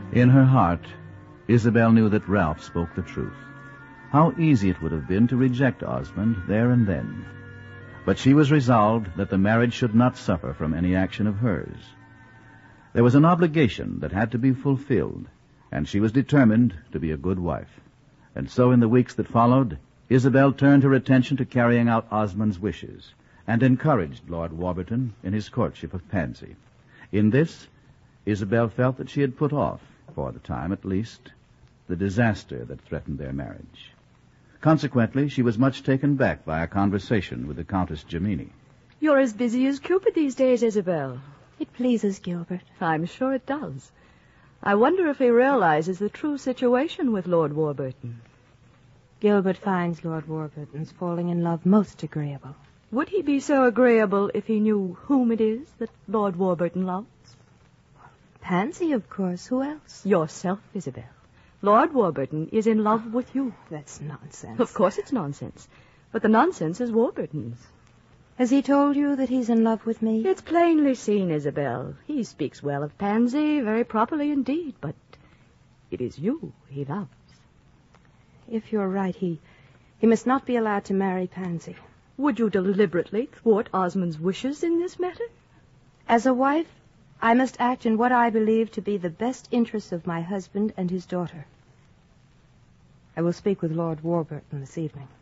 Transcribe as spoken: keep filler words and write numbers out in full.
In her heart, Isabel knew that Ralph spoke the truth. How easy it would have been to reject Osmond there and then. But she was resolved that the marriage should not suffer from any action of hers. There was an obligation that had to be fulfilled, and she was determined to be a good wife. And so in the weeks that followed, Isabel turned her attention to carrying out Osmond's wishes, and encouraged Lord Warburton in his courtship of Pansy. In this, Isabel felt that she had put off, for the time at least, the disaster that threatened their marriage. Consequently, she was much taken back by a conversation with the Countess Gemini. You're as busy as Cupid these days, Isabel. It pleases Gilbert. I'm sure it does. I wonder if he realizes the true situation with Lord Warburton. Gilbert finds Lord Warburton's falling in love most agreeable. Would he be so agreeable if he knew whom it is that Lord Warburton loves? Pansy, of course. Who else? Yourself, Isabel. Lord Warburton is in love with you. That's nonsense. Of course it's nonsense. But the nonsense is Warburton's. Has he told you that he's in love with me? It's plainly seen, Isabel. He speaks well of Pansy, very properly indeed, but it is you he loves. If you're right, he, he must not be allowed to marry Pansy. Would you deliberately thwart Osmond's wishes in this matter? As a wife, I must act in what I believe to be the best interests of my husband and his daughter. I will speak with Lord Warburton this evening.